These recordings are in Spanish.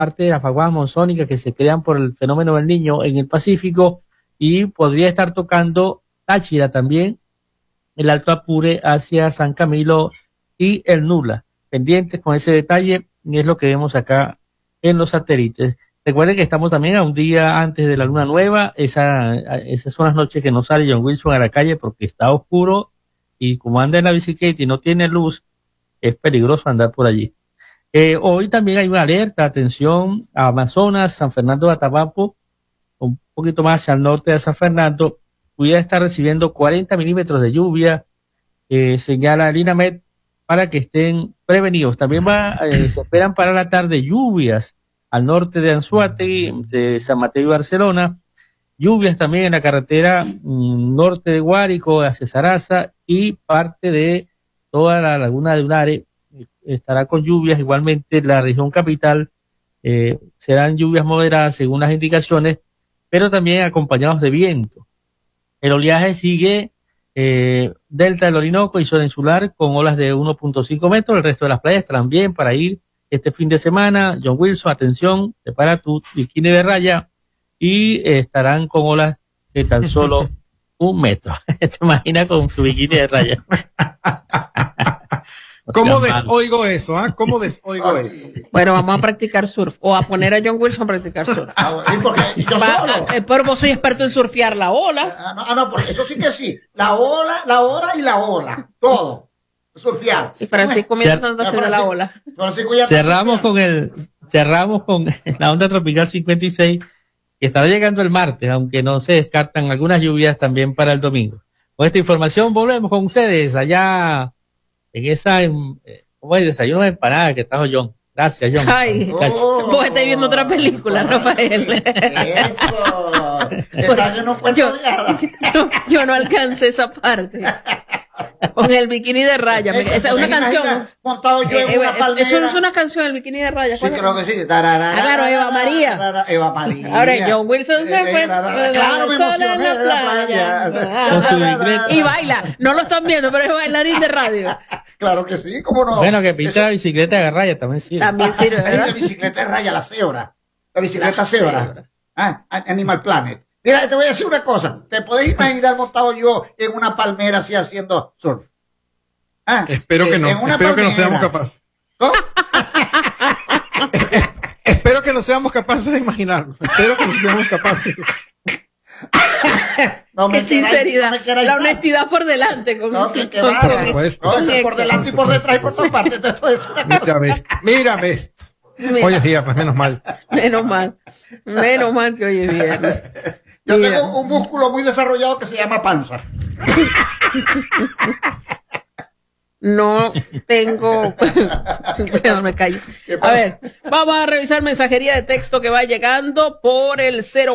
parte de las vaguadas monzónicas que se crean por el fenómeno del Niño en el Pacífico, y podría estar tocando Táchira también, el Alto Apure hacia San Camilo y el Nula. Pendientes con ese detalle, y es lo que vemos acá en los satélites. Recuerden que estamos también a un día antes de la luna nueva. Esas son las noches que no sale John Wilson a la calle porque está oscuro, y como anda en la bicicleta y no tiene luz, es peligroso andar por allí. Hoy también hay una alerta, atención, a Amazonas, San Fernando de Atabapo, un poquito más al norte de San Fernando, pudiera estar recibiendo 40 milímetros de lluvia, señala Linamet, para que estén prevenidos. También se esperan para la tarde lluvias al norte de Anzoátegui, de San Mateo y Barcelona, lluvias también en la carretera norte de Guárico hacia Zaraza, y parte de toda la laguna de Unare estará con lluvias. Igualmente la región capital serán lluvias moderadas según las indicaciones, pero también acompañados de viento. El oleaje sigue delta del Orinoco y zona insular con olas de 1.5 metros. El resto de las playas estarán bien para ir este fin de semana. John Wilson, atención, prepara tu bikini de raya, y estarán con olas de tan solo 1 metro. ¿Se imagina con su bikini de raya? ¿Cómo desoigo eso? ¿Cómo desoigo eso? Bueno, vamos a practicar surf, o a poner a John Wilson a practicar surf. ¿Y yo solo? Pero vos soy experto en surfear la ola. No, porque eso sí que sí. La ola y la ola. Todo. Surfear. Y Francisco comienza a hacer la ola. Cerramos con la onda tropical 56, que estará llegando el martes, aunque no se descartan algunas lluvias también para el domingo. Con esta información volvemos con ustedes allá en esa ¿cómo es? Desayuno de empanada que trajo John. Gracias, John. Ay, vos estáis viendo otra película, Rafael. Yo no alcancé esa parte. Con el bikini de raya. Esa es una canción. Montado yo en una palmera. Eso no es una canción, el bikini de raya. Sí, creo que sí. Claro, Eva María. Eva María. Ahora, John Wilson se fue. Claro, me emocioné en la playa. Y baila. No lo están viendo, pero es bailarín de radio. Claro que sí, ¿cómo no? Bueno, que pinta la bicicleta de raya también sirve. También sirve, ¿verdad? La bicicleta de raya, la cebra. La bicicleta cebra. Animal Planet. Mira, te voy a decir una cosa. ¿Te podés imaginar montado yo en una palmera así haciendo surf? Espero que no. Espero que no seamos capaces. ¿Cómo? Espero que no seamos capaces de imaginarlo. Espero que no seamos capaces. Qué sinceridad. La honestidad por delante. Por delante y por detrás y por todas partes. Mírame esto. Hoy es viernes, menos mal. Menos mal que hoy es viernes. Yo tengo un músculo muy desarrollado que se llama panza. No tengo. Me callo. A ver, vamos a revisar mensajería de texto que va llegando por el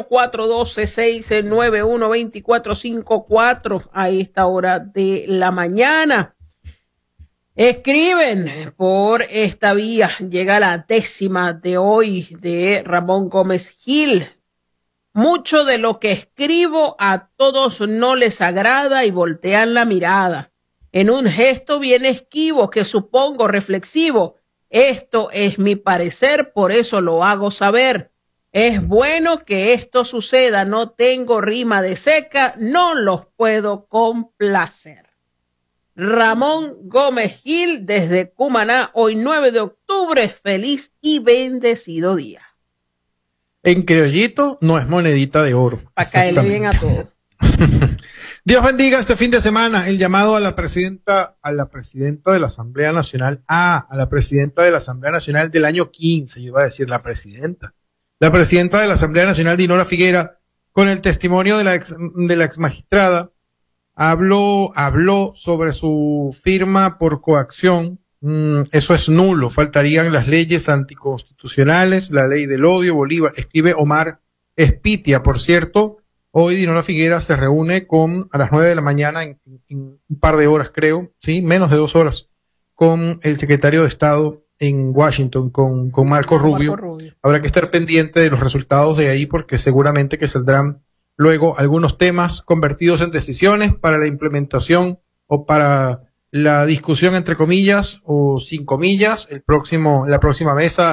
0412-691-2454 a esta hora de la mañana. Escriben por esta vía. Llega la 10ª de hoy de Ramón Gómez Gil. Mucho de lo que escribo a todos no les agrada y voltean la mirada. En un gesto bien esquivo que supongo reflexivo. Esto es mi parecer, por eso lo hago saber. Es bueno que esto suceda, no tengo rima de seca, no los puedo complacer. Ramón Gómez Gil desde Cumaná, hoy 9 de octubre, feliz y bendecido día. En criollito no es monedita de oro. Para caerle bien a todos. Dios bendiga este fin de semana. El llamado a la presidenta de la Asamblea Nacional, a la presidenta de la Asamblea Nacional del año 15, yo iba a decir la presidenta de la Asamblea Nacional, Dinora Figuera, con el testimonio de la ex magistrada, habló sobre su firma por coacción. Eso es nulo, faltarían las leyes anticonstitucionales, la ley del odio, Bolívar, escribe Omar Espitia. Por cierto, hoy Dinora Figuera se reúne a las 9 de la mañana, en un par de horas creo, sí, menos de 2 horas, con el secretario de Estado en Washington, con Marco Rubio. Habrá que estar pendiente de los resultados de ahí, porque seguramente que saldrán luego algunos temas convertidos en decisiones para la implementación o para la discusión entre comillas o sin comillas, la próxima mesa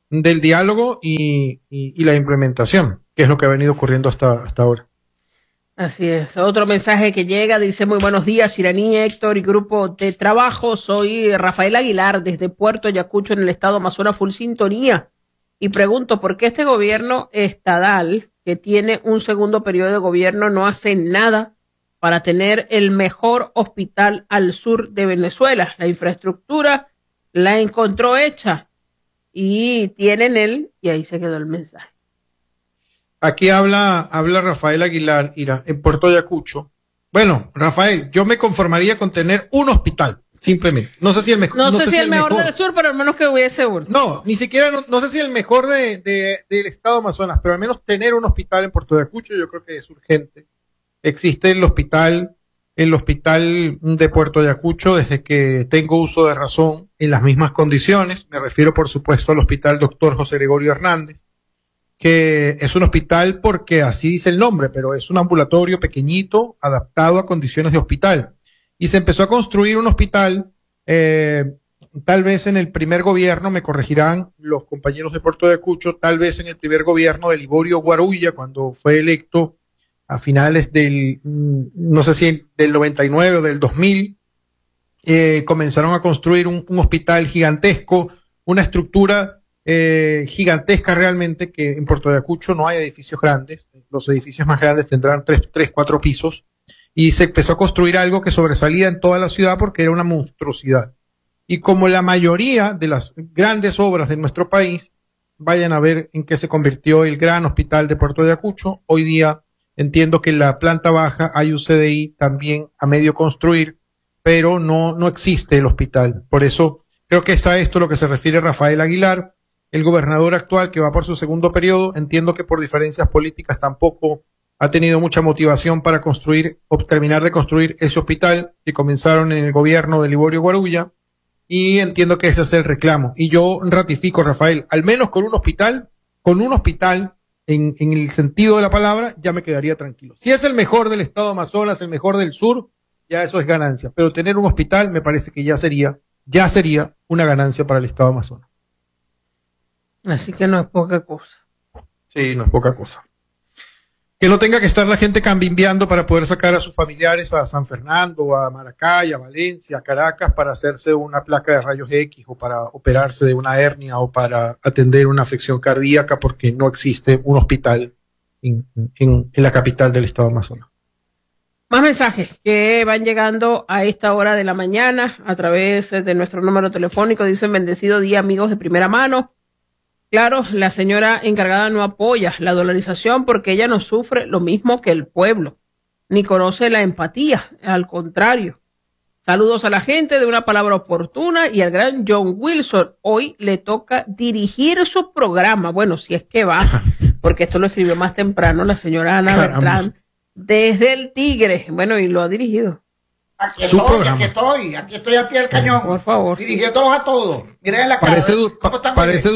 del diálogo y la implementación, que es lo que ha venido ocurriendo hasta ahora. Así es. Otro mensaje que llega dice: muy buenos días, Iraní, Héctor y grupo de trabajo. Soy Rafael Aguilar desde Puerto Ayacucho en el estado Amazonas, full sintonía. Y pregunto, ¿por qué este gobierno estadal, que tiene un segundo periodo de gobierno, no hace nada para tener el mejor hospital al sur de Venezuela? La infraestructura la encontró hecha y tienen y ahí se quedó el mensaje. Aquí habla Rafael Aguilar, en Puerto Ayacucho. Bueno, Rafael, yo me conformaría con tener un hospital, simplemente. No sé si el mejor. No sé si el mejor del sur, pero al menos que hubiese uno. No, ni siquiera, no sé si el mejor del estado Amazonas, pero al menos tener un hospital en Puerto Ayacucho yo creo que es urgente. Existe el hospital de Puerto Ayacucho desde que tengo uso de razón en las mismas condiciones. Me refiero, por supuesto, al Hospital Dr. José Gregorio Hernández, que es un hospital porque así dice el nombre, pero es un ambulatorio pequeñito adaptado a condiciones de hospital. Y se empezó a construir un hospital, tal vez en el primer gobierno, me corregirán los compañeros de Puerto Ayacucho, tal vez en el primer gobierno de Liborio Guarulla, cuando fue electo a finales no sé si del 99 o del 2000, comenzaron a construir un hospital gigantesco, una estructura gigantesca realmente, que en Puerto Ayacucho no hay edificios grandes. Los edificios más grandes tendrán 4 pisos, y se empezó a construir algo que sobresalía en toda la ciudad porque era una monstruosidad. Y como la mayoría de las grandes obras de nuestro país, vayan a ver en qué se convirtió el gran hospital de Puerto Ayacucho. Hoy día entiendo que en la planta baja hay un CDI también a medio construir, pero no existe el hospital. Por eso creo que es a esto lo que se refiere Rafael Aguilar. El gobernador actual, que va por su segundo periodo, entiendo que por diferencias políticas tampoco ha tenido mucha motivación para terminar de construir ese hospital que comenzaron en el gobierno de Liborio Guarulla, y entiendo que ese es el reclamo. Y yo ratifico, Rafael, al menos con un hospital en el sentido de la palabra, ya me quedaría tranquilo. Si es el mejor del estado Amazonas, el mejor del sur, ya eso es ganancia. Pero tener un hospital me parece que ya sería una ganancia para el estado Amazonas. Así que no es poca cosa. Sí, no es poca cosa. Que no tenga que estar la gente cambimbeando para poder sacar a sus familiares a San Fernando, a Maracay, a Valencia, a Caracas, para hacerse una placa de rayos X, o para operarse de una hernia, o para atender una afección cardíaca, porque no existe un hospital en la capital del estado Amazonas. Más mensajes que van llegando a esta hora de la mañana a través de nuestro número telefónico. Dicen: bendecido día, amigos de primera mano. Claro, la señora encargada no apoya la dolarización porque ella no sufre lo mismo que el pueblo, ni conoce la empatía, al contrario. Saludos a la gente de Una Palabra Oportuna y al gran John Wilson. Hoy le toca dirigir su programa. Bueno, si es que va, porque esto lo escribió más temprano la señora Ana Bertrán desde el Tigre. Bueno, y lo ha dirigido. Aquí estoy al pie del cañón. Por favor. Dirigiéndolos a todos. Miren en la cara. Parece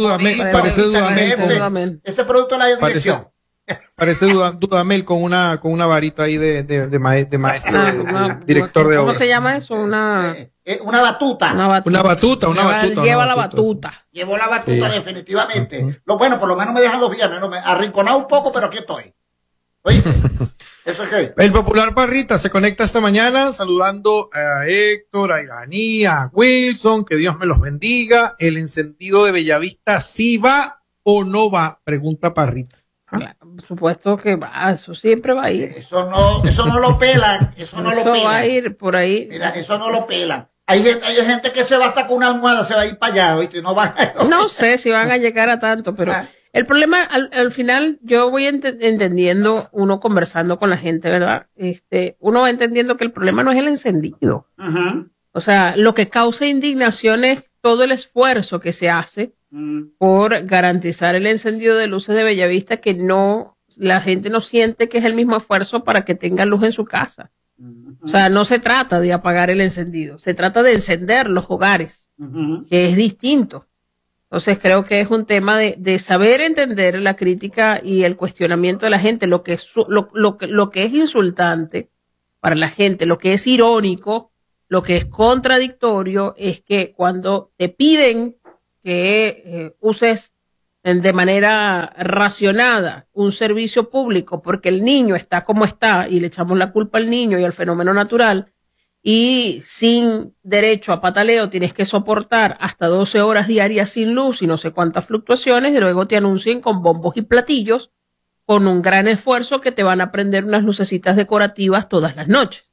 Dudamel. Este producto de la dirección. Parece Dudamel con una varita ahí de maestro, director de obra. ¿Cómo se llama eso? Una batuta. Una batuta. Lleva la batuta. Llevó la batuta, sí. Definitivamente. Bueno, por lo menos me dejan los viernes, ¿no? Me arrinconado un poco, pero aquí estoy. Oye, ¿eso qué? El popular Parrita se conecta esta mañana saludando a Héctor, a Iraní, a Wilson, que Dios me los bendiga. ¿El encendido de Bellavista sí va o no va? Pregunta Parrita. Claro, por supuesto que va, eso siempre va a ir. Eso no lo pelan, eso va a ir por ahí. Mira, eso no lo pelan. Hay gente que se va hasta con una almohada, se va a ir para allá, ¿oíste? No sé si van a llegar a tanto, pero el problema, al final, yo voy entendiendo, uno conversando con la gente, ¿verdad? Uno va entendiendo que el problema no es el encendido. Uh-huh. O sea, lo que causa indignación es todo el esfuerzo que se hace por garantizar el encendido de luces de Bellavista, que la gente no siente que es el mismo esfuerzo para que tenga luz en su casa. Uh-huh. O sea, no se trata de apagar el encendido, se trata de encender los hogares, uh-huh, que es distinto. Entonces creo que es un tema de saber entender la crítica y el cuestionamiento de la gente, lo que es insultante para la gente, lo que es irónico, lo que es contradictorio, es que cuando te piden que uses de manera racionada un servicio público porque el niño está como está y le echamos la culpa al niño y al fenómeno natural, y sin derecho a pataleo tienes que soportar hasta 12 horas diarias sin luz y no sé cuántas fluctuaciones, y luego te anuncien con bombos y platillos, con un gran esfuerzo, que te van a prender unas lucecitas decorativas todas las noches.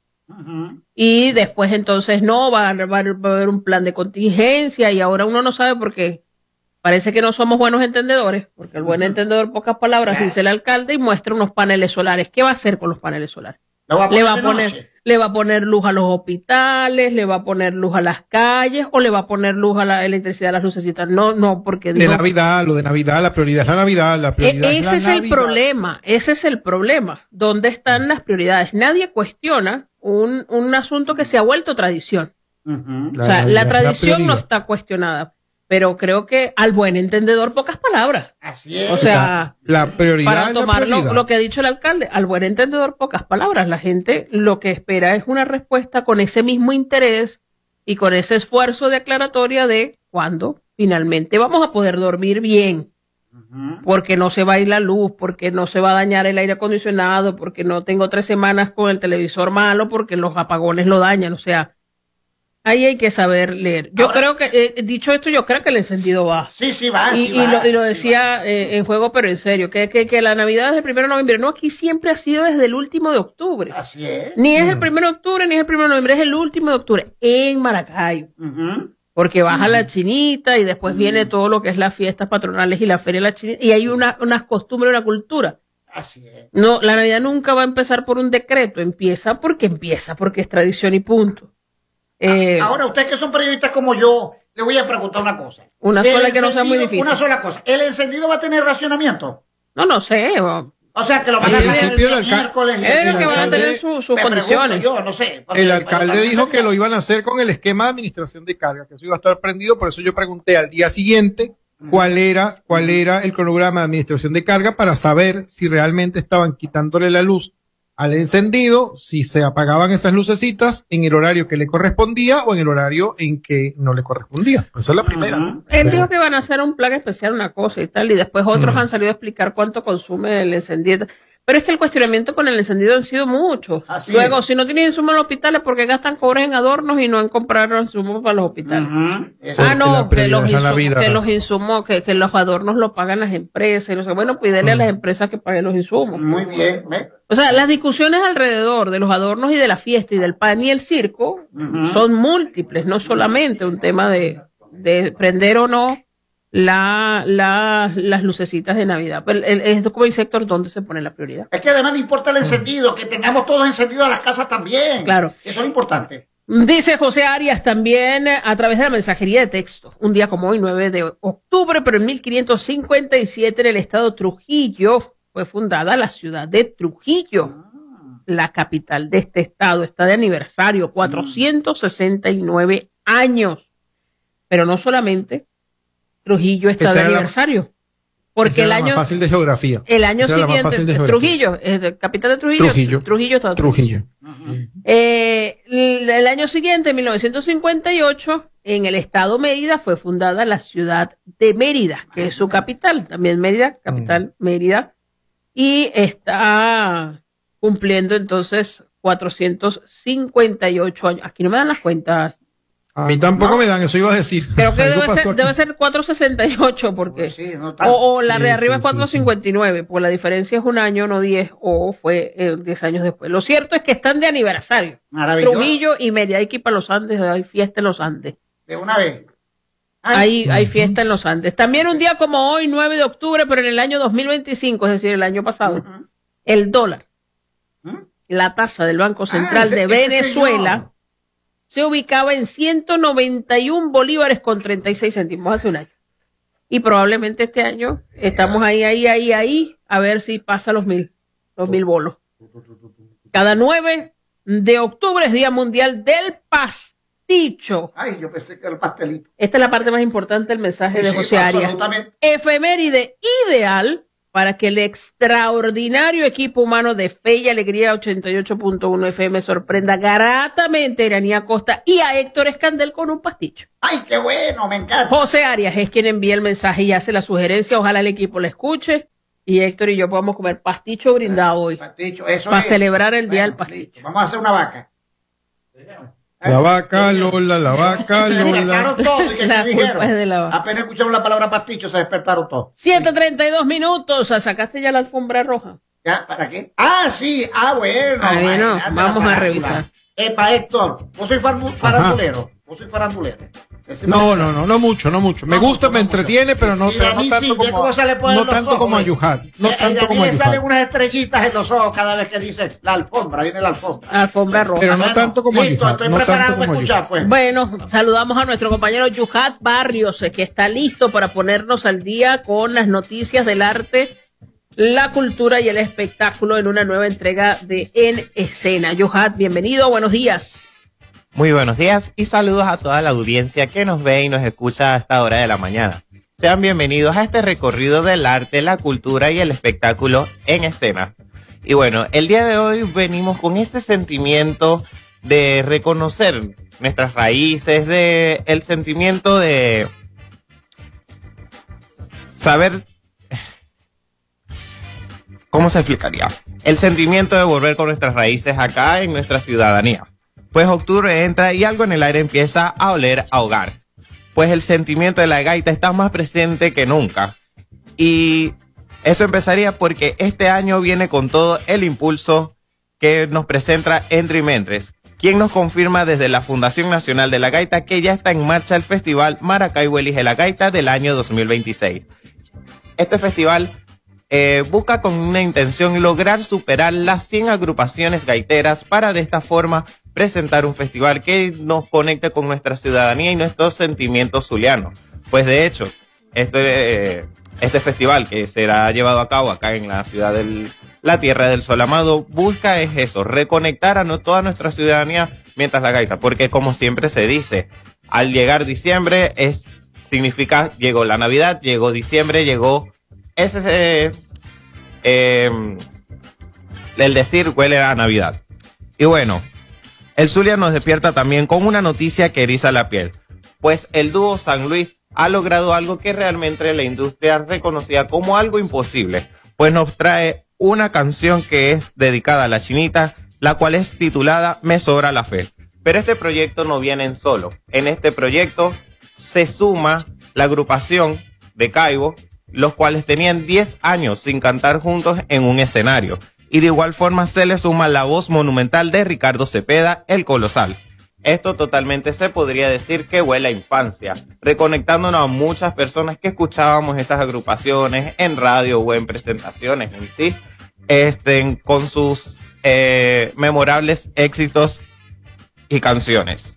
Y después entonces no, va a haber un plan de contingencia, y ahora uno no sabe porque parece que no somos buenos entendedores, porque el buen entendedor, pocas palabras, dice el alcalde, y muestra unos paneles solares. ¿Qué va a hacer con los paneles solares? Le va a poner luz a los hospitales, le va a poner luz a las calles, o le va a poner luz a la electricidad, a las lucecitas. No, porque de Navidad, lo de Navidad, la prioridad es la Navidad, la prioridad ese es el problema, ese es el problema. ¿Dónde están las prioridades? Nadie cuestiona un asunto que se ha vuelto tradición. O sea, la tradición no está cuestionada, pero creo que al buen entendedor, pocas palabras. Así es. O sea, la prioridad para tomar lo que ha dicho el alcalde, al buen entendedor, pocas palabras. La gente lo que espera es una respuesta con ese mismo interés y con ese esfuerzo de aclaratoria de cuándo finalmente vamos a poder dormir bien. Porque no se va a ir la luz, porque no se va a dañar el aire acondicionado, porque no tengo 3 semanas con el televisor malo, porque los apagones lo dañan. O sea, ahí hay que saber leer. Yo creo que, dicho esto, yo creo que el encendido va. Sí, va. Y lo decía en juego, pero en serio, que la Navidad es el 1 de noviembre. No, aquí siempre ha sido desde el último de octubre. Así es. Ni es el 1 de octubre, ni es el 1 de noviembre, es el último de octubre en Maracaibo. Porque baja la chinita y después viene todo lo que es las fiestas patronales y la feria de la chinita. Y hay unas costumbres, una cultura. Así es. No, la Navidad nunca va a empezar por un decreto. Empieza porque es tradición y punto. Ahora, ustedes que son periodistas como yo, le voy a preguntar una cosa. Una sola que no sea muy difícil. Una sola cosa. ¿El encendido va a tener racionamiento? No sé. O sea, que lo van a tener el miércoles. Es que van a tener sus condiciones. Yo, no sé. El alcalde dijo que lo iban a hacer con el esquema de administración de carga, que eso iba a estar prendido, por eso yo pregunté al día siguiente cuál era el cronograma de administración de carga para saber si realmente estaban quitándole la luz al encendido, si se apagaban esas lucecitas en el horario que le correspondía o en el horario en que no le correspondía. Esa es la primera. Él dijo que van a hacer un plan especial, una cosa y tal, y después otros han salido a explicar cuánto consume el encendido. Pero es que el cuestionamiento con el encendido han sido muchos. Luego, si no tienen insumos en los hospitales, ¿por qué gastan cobres en adornos y no en comprar los insumos para los hospitales? Que los insumos, que los adornos lo pagan las empresas. Y no sé, bueno, pídele a las empresas que paguen los insumos. Muy bien. O sea, las discusiones alrededor de los adornos y de la fiesta y del pan y el circo son múltiples, no solamente un tema de prender o no las lucecitas de Navidad. Pero es como el sector donde se pone la prioridad. Es que además no importa el encendido, que tengamos todos encendidos a las casas también. Claro. Eso es importante. Dice José Arias también a través de la mensajería de texto, un día como hoy, 9 de octubre, pero en 1557 en el estado de Trujillo fue fundada la ciudad de Trujillo. La capital de este estado está de aniversario, 469 años. Pero no solamente Trujillo está de aniversario. Porque el año más fácil de geografía. El año siguiente, Trujillo, capital de Trujillo. Trujillo está. Trujillo. El año siguiente, 1958, en el estado Mérida fue fundada la ciudad de Mérida, que es su capital. También Mérida, capital Mérida. Y está cumpliendo entonces 458 años. Aquí no me dan las cuentas. A mí tampoco me dan, eso iba a decir. Creo que debe ser 468, porque sí, no o la de arriba es 459, porque la diferencia es un año, no 10, o fue 10 años después. Lo cierto es que están de aniversario. Maravilloso. Trujillo y Mérida, hay que ir para los Andes, hay fiesta en los Andes. De una vez. Hay fiesta en los Andes. También un día como hoy, 9 de octubre, pero en el año 2025, es decir, el año pasado, el dólar, la tasa del Banco Central de Venezuela, se ubicaba en 191 bolívares con 36 céntimos hace un año. Y probablemente este año estamos ahí, a ver si pasa los mil bolos. Cada 9 de octubre es Día Mundial del Pasticho. Ay, yo pensé que era el pastelito. Esta es la parte más importante del mensaje de José Arias. Efeméride ideal para que el extraordinario equipo humano de Fe y Alegría 88.1 FM sorprenda gratamente a Iranía Costa y a Héctor Escandel con un pasticho. ¡Ay, qué bueno! Me encanta. José Arias es quien envía el mensaje y hace la sugerencia. Ojalá el equipo le escuche y Héctor y yo podamos comer pasticho brindado hoy. Pasticho, eso para es. celebrar el día del pasticho. Listo. Vamos a hacer una vaca. La vaca Lola, la vaca Lola. Despertaron todos. ¿Y qué La te culpa dijeron? es de la vaca. Apenas escucharon la palabra pasticho, se despertaron todos. 7:32 minutos. ¿Sacaste ya la alfombra roja? ¿Ya? ¿Para qué? Ah, sí. Ah, bueno. Ah, bueno, Imagínate vamos la a farándula. revisar. Epa, Héctor, vos soy farandulero. Vos soy farandulero. No mucho. Me gusta, me entretiene, pero no Y a mí tanto sí, ¿qué como, cosa le ponen no los tanto ojos, como a güey? Yuhat. No A tanto como a le salen Yuhat. unas estrellitas en los ojos cada vez que dice la alfombra, viene la alfombra. Alfombra roja. Pero no tanto como a Listo, Yuhat. estoy No preparado tanto para como a escuchar, Yuhat. pues. Bueno, saludamos a nuestro compañero Yuhat Barrios, que está listo para ponernos al día con las noticias del arte, la cultura y el espectáculo en una nueva entrega de En Escena. Yuhat, bienvenido, buenos días. Muy buenos días y saludos a toda la audiencia que nos ve y nos escucha a esta hora de la mañana. Sean bienvenidos a este recorrido del arte, la cultura y el espectáculo en escena. Y bueno, el día de hoy venimos con ese sentimiento de reconocer nuestras raíces, de el sentimiento de saber... ¿Cómo se explicaría? El sentimiento de volver con nuestras raíces acá en nuestra ciudadanía. Pues octubre entra y algo en el aire empieza a oler a hogar. Pues el sentimiento de la gaita está más presente que nunca. Y eso empezaría porque este año viene con todo el impulso que nos presenta Endry Mendres, quien nos confirma desde la Fundación Nacional de la Gaita que ya está en marcha el Festival Maracaibo Elige la Gaita del año 2026. Este festival busca con una intención lograr superar las 100 agrupaciones gaiteras para de esta forma presentar un festival que nos conecte con nuestra ciudadanía y nuestros sentimientos zulianos. Pues de hecho, este festival que será llevado a cabo acá en la ciudad de la Tierra del Sol Amado busca es eso, reconectar a toda nuestra ciudadanía mientras la gaita, porque como siempre se dice, al llegar diciembre significa llegó la Navidad, llegó diciembre, llegó el decir huele a Navidad. Y bueno, el Zulia nos despierta también con una noticia que eriza la piel, pues el dúo San Luis ha logrado algo que realmente la industria reconocía como algo imposible, pues nos trae una canción que es dedicada a la Chinita, la cual es titulada Me Sobra la Fe. Pero este proyecto no viene en solo, en este proyecto se suma la agrupación de Caibo, los cuales tenían 10 años sin cantar juntos en un escenario. Y de igual forma se le suma la voz monumental de Ricardo Cepeda, el Colosal. Esto totalmente se podría decir que huele a infancia, reconectándonos a muchas personas que escuchábamos estas agrupaciones en radio o en presentaciones en sí, con sus memorables éxitos y canciones.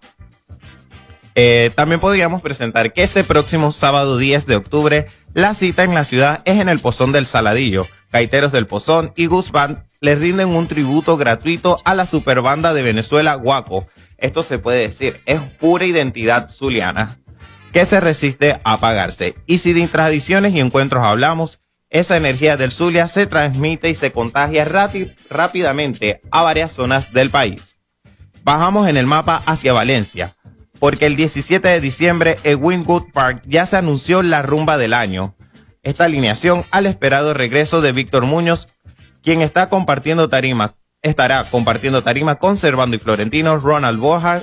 También podríamos presentar que este próximo sábado 10 de octubre, la cita en la ciudad es en el Pozón del Saladillo. Gaiteros del Pozón y Gus Band le rinden un tributo gratuito a la superbanda de Venezuela, Guaco. Esto se puede decir, es pura identidad zuliana, que se resiste a apagarse. Y si de tradiciones y encuentros hablamos, esa energía del Zulia se transmite y se contagia rápidamente a varias zonas del país. Bajamos en el mapa hacia Valencia, porque el 17 de diciembre en Wynwood Park ya se anunció la rumba del año. Esta alineación al esperado regreso de Víctor Muñoz, quien estará compartiendo tarima con Servando y Florentino, Ronald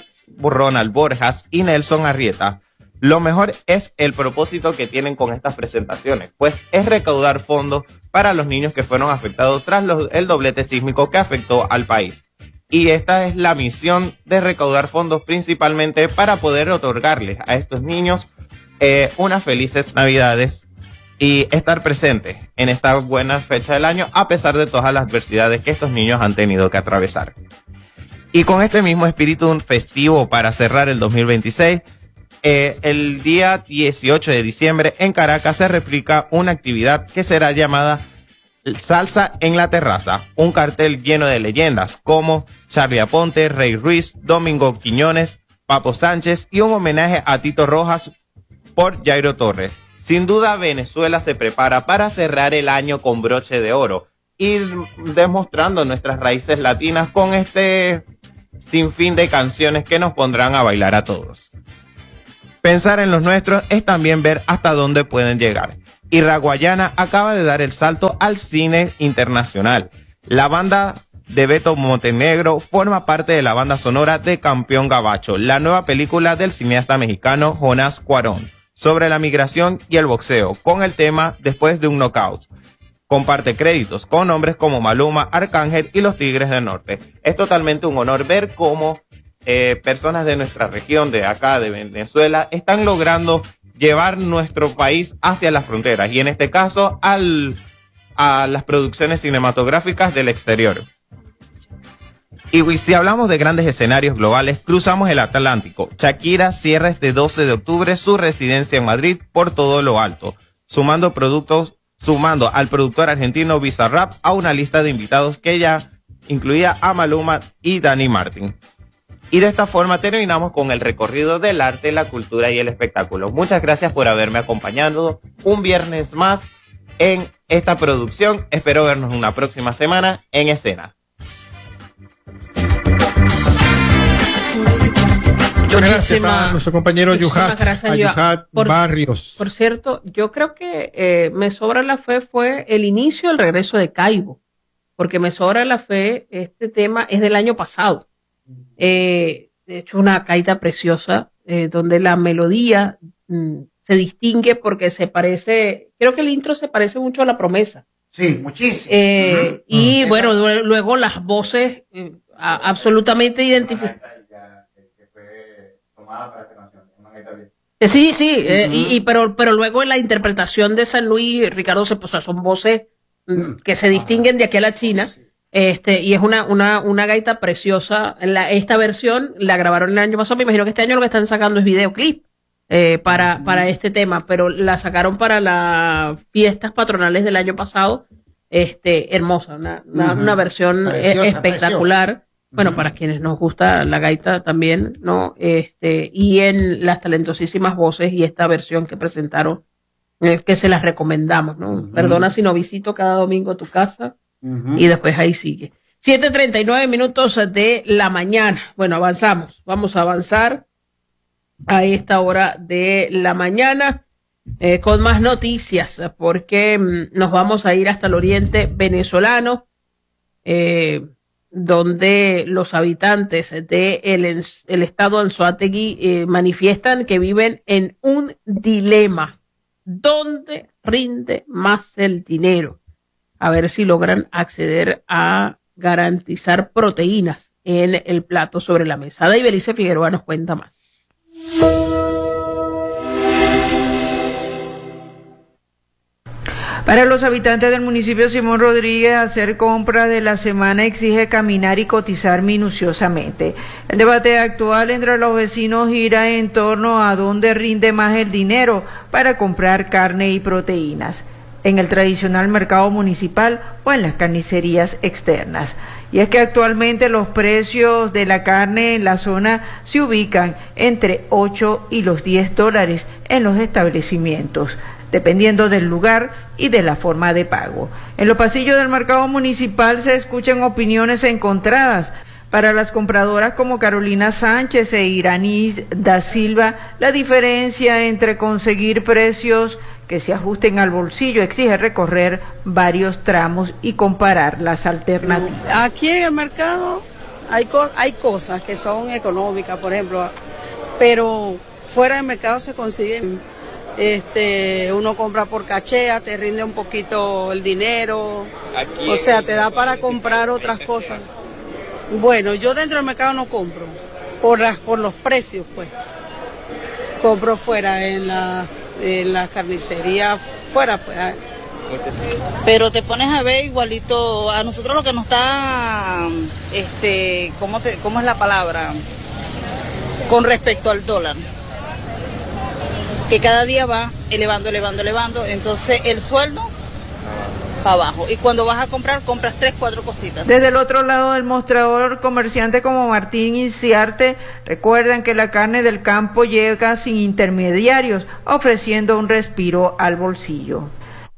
Borjas y Nelson Arrieta. Lo mejor es el propósito que tienen con estas presentaciones, pues es recaudar fondos para los niños que fueron afectados tras el doblete sísmico que afectó al país. Y esta es la misión de recaudar fondos principalmente para poder otorgarles a estos niños unas felices navidades y estar presentes en esta buena fecha del año a pesar de todas las adversidades que estos niños han tenido que atravesar. Y con este mismo espíritu festivo para cerrar el 2026, el día 18 de diciembre en Caracas se replica una actividad que será llamada Salsa en la Terraza, un cartel lleno de leyendas como Charlie Aponte, Rey Ruiz, Domingo Quiñones, Papo Sánchez y un homenaje a Tito Rojas por Jairo Torres. Sin duda, Venezuela se prepara para cerrar el año con broche de oro y demostrando nuestras raíces latinas con este sinfín de canciones que nos pondrán a bailar a todos. Pensar en los nuestros es también ver hasta dónde pueden llegar. Y Raguayana acaba de dar el salto al cine internacional. La banda de Beto Montenegro forma parte de la banda sonora de Campeón Gabacho, la nueva película del cineasta mexicano Jonás Cuarón, sobre la migración y el boxeo, con el tema Después de un Knockout. Comparte créditos con nombres como Maluma, Arcángel y los Tigres del Norte. Es totalmente un honor ver cómo personas de nuestra región, de acá, de Venezuela, están logrando llevar nuestro país hacia las fronteras y en este caso a las producciones cinematográficas del exterior. Y si hablamos de grandes escenarios globales, cruzamos el Atlántico. Shakira cierra este 12 de octubre su residencia en Madrid por todo lo alto, sumando al productor argentino Bizarrap a una lista de invitados que ya incluía a Maluma y Dani Martin. Y de esta forma terminamos con el recorrido del arte, la cultura y el espectáculo. Muchas gracias por haberme acompañado un viernes más en esta producción. Espero vernos una próxima semana en escena. Gracias a nuestro compañero Yuhat Barrios. Por cierto, yo creo que Me Sobra la Fe fue el inicio del regreso de Caibo, porque Me Sobra la Fe, este tema es del año pasado. De hecho, una gaita preciosa, donde la melodía se distingue porque se parece, creo que el intro se parece mucho a La Promesa. Sí, muchísimo. Y bueno, luego las voces absolutamente identificadas. Sí, pero luego en la interpretación de San Luis, Ricardo, son voces que se distinguen de aquí a la China. Y es una gaita preciosa. Esta versión la grabaron el año pasado. Me imagino que este año lo que están sacando es videoclip para este tema, pero la sacaron para las fiestas patronales del año pasado. Hermosa, una versión espectacular. Preciosa. Bueno, para quienes nos gusta la gaita también, ¿no? Y en las talentosísimas voces y esta versión que presentaron, que se las recomendamos, ¿no? Perdona si no visito cada domingo tu casa. Y después ahí sigue. 7:39 de la mañana. Bueno, avanzamos. Vamos a avanzar a esta hora de la mañana con más noticias, porque nos vamos a ir hasta el oriente venezolano, donde los habitantes del estado Anzoátegui manifiestan que viven en un dilema. ¿Dónde rinde más el dinero? A ver si logran acceder a garantizar proteínas en el plato sobre la mesa. Daibelice Figueroa nos cuenta más. Para los habitantes del municipio Simón Rodríguez, hacer compra de la semana exige caminar y cotizar minuciosamente. El debate actual entre los vecinos gira en torno a dónde rinde más el dinero para comprar carne y proteínas, en el tradicional mercado municipal o en las carnicerías externas. Y es que actualmente los precios de la carne en la zona se ubican entre 8 y los $10 en los establecimientos, dependiendo del lugar y de la forma de pago. En los pasillos del mercado municipal se escuchan opiniones encontradas. Para las compradoras como Carolina Sánchez e Iranis da Silva, la diferencia entre conseguir precios que se ajusten al bolsillo exige recorrer varios tramos y comparar las alternativas. Aquí en el mercado hay cosas que son económicas, por ejemplo, pero fuera del mercado se consiguen. Uno compra por cachea, te rinde un poquito el dinero, o sea, te da para comprar otras cosas. Bueno, yo dentro del mercado no compro, por los precios, pues. Compro fuera, en la carnicería, fuera, pues. Pero te pones a ver igualito, a nosotros lo que nos está, ¿cómo es la palabra? Con respecto al dólar, que cada día va elevando, entonces el sueldo para abajo. Y cuando vas a comprar, compras 3, 4 cositas. Desde el otro lado del mostrador, comerciantes como Martín Inciarte recuerdan que la carne del campo llega sin intermediarios, ofreciendo un respiro al bolsillo.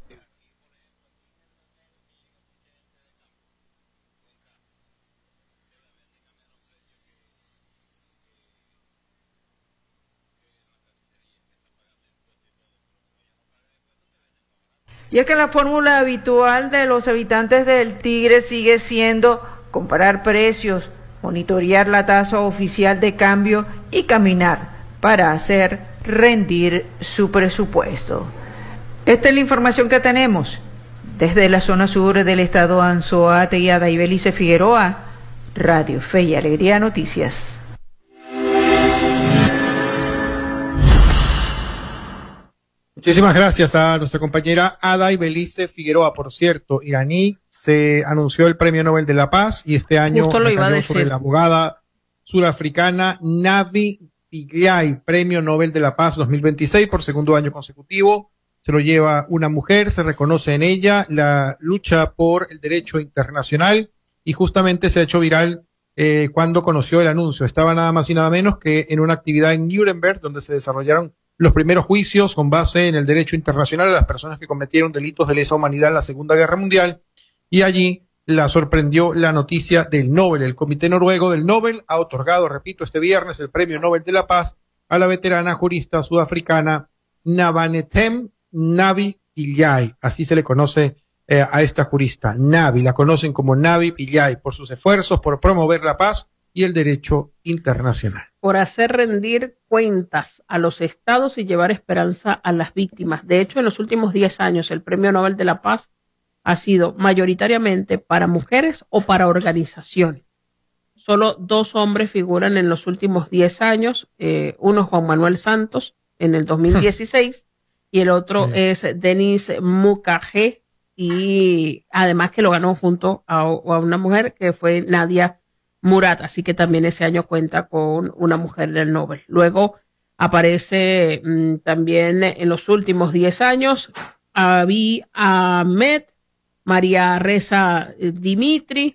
Y es que la fórmula habitual de los habitantes del Tigre sigue siendo comparar precios, monitorear la tasa oficial de cambio y caminar para hacer rendir su presupuesto. Esta es la información que tenemos desde la zona sur del estado Anzoátegui, Adaibelice Figueroa, Radio Fe y Alegría Noticias. Muchísimas gracias a nuestra compañera Adaibelice Figueroa. Por cierto, iraní, se anunció el Premio Nobel de la Paz y este año recayó sobre la abogada surafricana Navi Pillay, Premio Nobel de la Paz 2026 por segundo año consecutivo. Se lo lleva una mujer, se reconoce en ella la lucha por el derecho internacional y justamente se ha hecho viral cuando conoció el anuncio. Estaba nada más y nada menos que en una actividad en Nuremberg donde se desarrollaron los primeros juicios con base en el derecho internacional a las personas que cometieron delitos de lesa humanidad en la Segunda Guerra Mundial, y allí la sorprendió la noticia del Nobel. El Comité Noruego del Nobel ha otorgado, repito, este viernes el Premio Nobel de la Paz a la veterana jurista sudafricana Navanetem Navi Pillay. Así se le conoce a esta jurista, Navi, la conocen como Navi Pillay, por sus esfuerzos por promover la paz y el derecho internacional. Por hacer rendir cuentas a los estados y llevar esperanza a las víctimas. De hecho, en los últimos 10 años, el Premio Nobel de la Paz ha sido mayoritariamente para mujeres o para organizaciones. Solo 2 hombres figuran en los últimos 10 años. Uno es Juan Manuel Santos en el 2016 y el otro es Denis Mukwege, y además que lo ganó junto a una mujer que fue Nadia Murat, así que también ese año cuenta con una mujer del Nobel. Luego aparece también en los últimos 10 años Abiy Ahmed, María Reza Dimitri,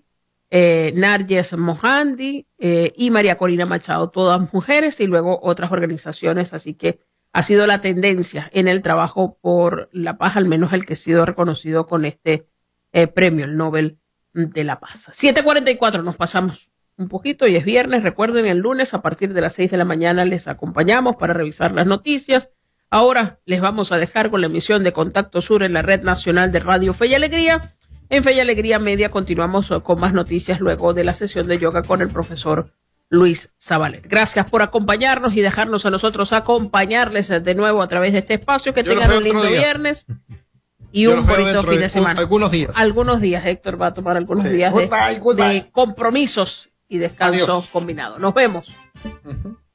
Narges Mohandi y María Corina Machado, todas mujeres, y luego otras organizaciones, así que ha sido la tendencia en el trabajo por la paz, al menos el que ha sido reconocido con este premio, el Nobel de la Paz. 7:44, nos pasamos un poquito y es viernes. Recuerden, el lunes a partir de las 6 de la mañana les acompañamos para revisar las noticias. Ahora les vamos a dejar con la emisión de Contacto Sur en la Red Nacional de Radio Fe y Alegría. En Fe y Alegría Media continuamos con más noticias luego de la sesión de yoga con el profesor Luis Zabalet. Gracias por acompañarnos y dejarnos a nosotros acompañarles de nuevo a través de este espacio. Que tengan un lindo viernes y un bonito fin de semana. Algunos días. Algunos días, Héctor va a tomar algunos días de compromisos y descanso combinado. Nos vemos.